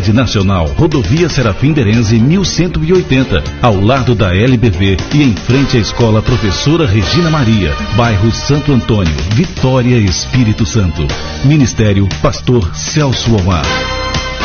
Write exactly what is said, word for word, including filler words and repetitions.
Rede Nacional, Rodovia Serafim Derenze mil cento e oitenta, ao lado da L B V e em frente à Escola Professora Regina Maria, bairro Santo Antônio, Vitória, Espírito Santo. Ministério Pastor Celso Omar.